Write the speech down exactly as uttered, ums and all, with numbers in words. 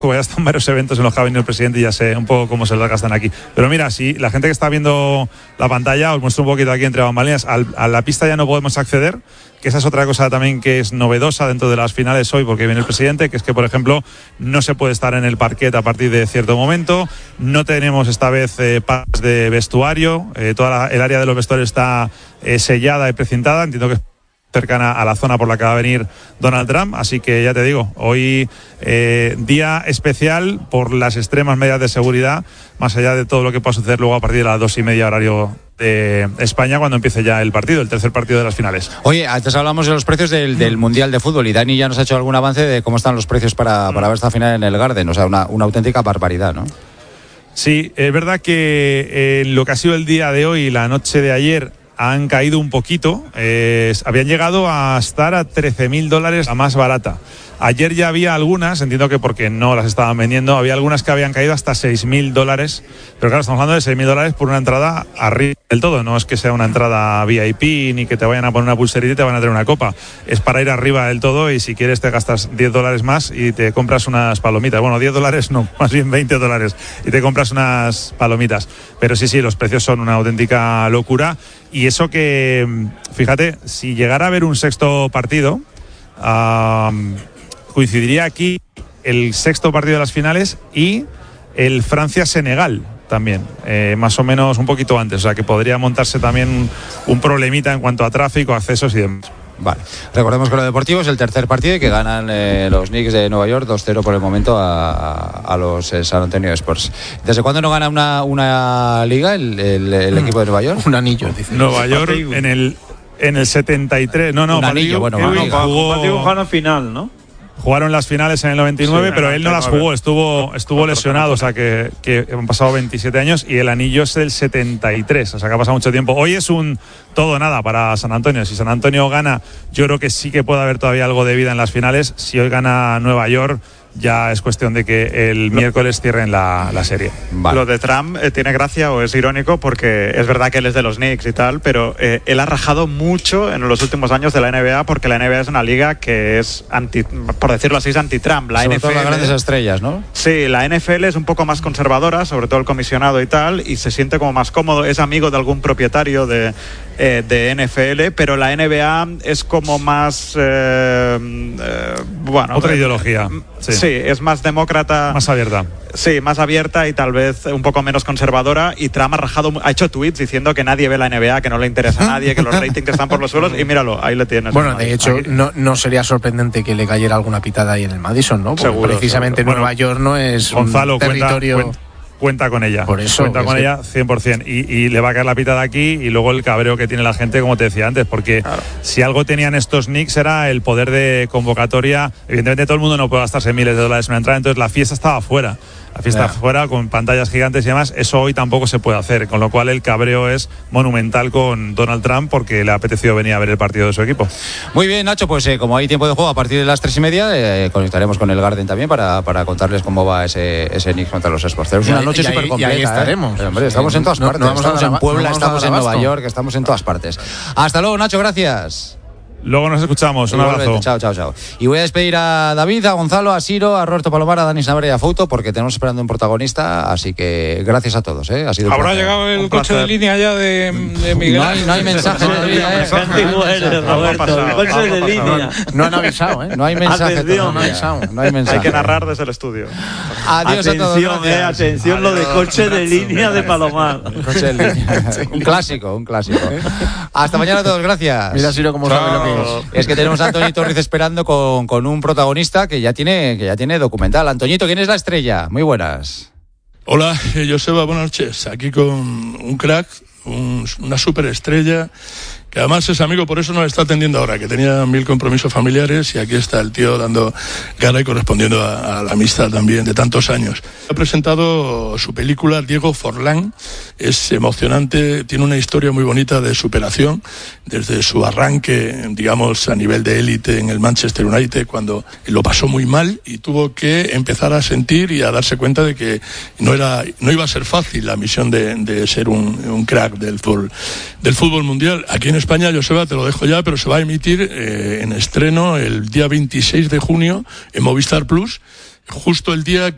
ya están varios eventos en los que ha venido el presidente y ya sé un poco cómo se lo gastan aquí. Pero mira, si la gente que está viendo la pantalla, os muestro un poquito aquí entre bambalinas, al, a la pista ya no podemos acceder, que esa es otra cosa también que es novedosa dentro de las finales hoy, porque viene el presidente, que es que, por ejemplo, no se puede estar en el parquet a partir de cierto momento, no tenemos esta vez eh, pases de vestuario, eh, toda la, el área de los vestuarios está eh, sellada y precintada, entiendo que es cercana a la zona por la que va a venir Donald Trump, así que ya te digo, hoy eh, día especial por las extremas medidas de seguridad, más allá de todo lo que pueda suceder luego a partir de las dos y media horario de España, cuando empiece ya el partido, el tercer partido de las finales. Oye, antes hablamos de los precios del, del Mundial de Fútbol y Dani ya nos ha hecho algún avance de cómo están los precios para, para ver esta final en el Garden, o sea, una, una auténtica barbaridad, ¿no? Sí, es verdad que eh, lo que ha sido el día de hoy y la noche de ayer han caído un poquito, eh, habían llegado a estar a trece mil dólares la más barata. Ayer ya había algunas, entiendo que porque no las estaban vendiendo, había algunas que habían caído hasta seis mil dólares, pero claro, estamos hablando de seis mil dólares por una entrada arriba del todo, no es que sea una entrada V I P ni que te vayan a poner una pulserita y te van a traer una copa, es para ir arriba del todo y si quieres te gastas diez dólares más y te compras unas palomitas, bueno, diez dólares no, más bien veinte dólares y te compras unas palomitas, pero sí, sí, los precios son una auténtica locura y eso que, fíjate, si llegara a haber un sexto partido, uh, coincidiría aquí el sexto partido de las finales y el Francia-Senegal también, eh, más o menos un poquito antes, o sea que podría montarse también un problemita en cuanto a tráfico, accesos y demás. Vale, recordemos que lo deportivo es el tercer partido y que ganan eh, los Knicks de Nueva York dos cero por el momento a, a, a los eh, San Antonio Spurs. ¿Desde cuándo no gana una, una liga el, el, el equipo de Nueva York? Un anillo, dice. Nueva York en el, en el setenta y tres, no, no, un anillo, bueno, bueno, jugó, jugó una final, ¿no? Jugaron las finales en el noventa y nueve, sí, pero él no las jugó, estuvo, estuvo lesionado, o sea que, que han pasado veintisiete años y el anillo es del setenta y tres, o sea que ha pasado mucho tiempo. Hoy es un todo o nada para San Antonio. Si San Antonio gana, yo creo que sí que puede haber todavía algo de vida en las finales. Si hoy gana Nueva York, ya es cuestión de que el miércoles cierren la, la serie. Vale. Lo de Trump eh, tiene gracia o es irónico porque es verdad que él es de los Knicks y tal, pero eh, él ha rajado mucho en los últimos años de la N B A porque la N B A es una liga que es anti, por decirlo así, es anti-Trump. La sobre N F L, todo las grandes estrellas, ¿no? Sí, la N F L es un poco más conservadora, sobre todo el comisionado y tal, y se siente como más cómodo, es amigo de algún propietario de, eh, de N F L, pero la N B A es como más eh, eh, bueno, otra eh, ideología. Sí. Sí, es más demócrata. Más abierta. Sí, más abierta y tal vez un poco menos conservadora. Y Trump ha rajado, ha hecho tweets diciendo que nadie ve la N B A, que no le interesa a nadie, que los ratings están por los suelos. Y míralo, ahí le tienes. Bueno, de hecho, no, no sería sorprendente que le cayera alguna pitada ahí en el Madison, ¿no? Porque seguro, precisamente seguro. Nueva York no es Gonzalo, un territorio... Cuenta, cuenta. Cuenta con ella, por eso, cuenta con ella cien por ciento y, y le va a caer la pitada aquí y luego el cabreo que tiene la gente, como te decía antes, porque claro, si algo tenían estos Knicks era el poder de convocatoria. Evidentemente todo el mundo no puede gastarse miles de dólares en una entrada, entonces la fiesta estaba fuera. La fiesta yeah. fuera con pantallas gigantes y demás, eso hoy tampoco se puede hacer, con lo cual el cabreo es monumental con Donald Trump porque le ha apetecido venir a ver el partido de su equipo. Muy bien, Nacho, pues eh, como hay tiempo de juego a partir de las tres y media, eh, conectaremos con el Garden también para, para contarles cómo va ese, ese Knicks contra los Spurs. Es una noche súper completa. Y ahí estaremos. ¿eh? Hombre, estamos en todas no, partes, no vamos estamos a en Puebla, no estamos en Nueva Basto. York, estamos en todas partes. Hasta luego, Nacho, gracias. Luego nos escuchamos, un abrazo. Chao, chao, chao. Y voy a despedir a David, a Gonzalo, a Siro, a Roberto Palomar, a Dani Sanabria y a Fouto porque tenemos esperando un protagonista, así que gracias a todos, ¿eh? Ha sido ¿Habrá llegado el coche de línea ya de, de Miguel? No hay, no hay mensaje todavía, ¿eh? Roberto, el coche de línea. No han avisado, ¿eh? No hay mensaje todavía. No hay mensaje. Hay que narrar desde el estudio. Adiós a todos. Atención, eh, atención lo de coche de línea de Palomar. Coche de línea. Un clásico, un clásico. Hasta mañana a todos, gracias. Mira, Siro, cómo sabe lo que es. Es que tenemos a Antoñito Ruiz esperando con, con un protagonista que ya tiene que ya tiene documental. Antoñito, ¿quién es la estrella? Muy buenas. Hola, Joseba, buenas noches. Aquí con un crack, un, una superestrella, que además es amigo, por eso no le está atendiendo ahora, que tenía mil compromisos familiares y aquí está el tío dando cara y correspondiendo a, a la amistad también de tantos años. Ha presentado su película Diego Forlán, es emocionante, tiene una historia muy bonita de superación, desde su arranque, digamos, a nivel de élite en el Manchester United, cuando lo pasó muy mal y tuvo que empezar a sentir y a darse cuenta de que no era, no iba a ser fácil la misión de, de ser un, un crack del fútbol, del fútbol mundial. Aquí en España, Joseba, te lo dejo ya, pero se va a emitir eh, en estreno el día veintiséis de junio en Movistar Plus, justo el día que